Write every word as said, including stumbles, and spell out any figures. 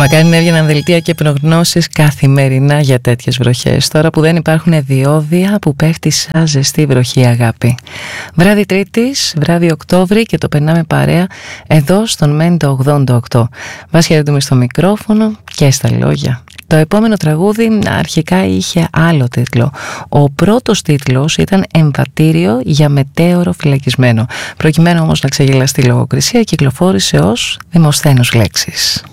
Μακάρι να έβγαιναν δελτία και προγνώσεις καθημερινά για τέτοιες βροχές. Τώρα που δεν υπάρχουν διόδια, που πέφτει σαν ζεστή βροχή, αγάπη. Βράδυ Τρίτης, βράδυ Οκτώβρη, και το περνάμε παρέα εδώ στον Μέντο ογδόντα οκτώ. Μας χαιρετούμε στο μικρόφωνο και στα λόγια. Το επόμενο τραγούδι αρχικά είχε άλλο τίτλο. Ο πρώτος τίτλος ήταν «Εμβατήριο για μετέωρο φυλακισμένο». Προκειμένου όμως να ξεγελαστεί η λογοκρισία, κυκλοφόρησε ως «Δημοσθένους λέξεις».